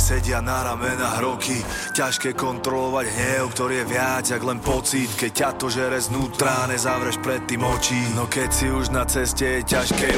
sedia na ramenách roky. Ťažké kontrolovať hnev, ktorý je viac jak len pocit. Keď ťa to žere znútra, nezavřeš predtým oči. No keď si už na ceste, je ťažké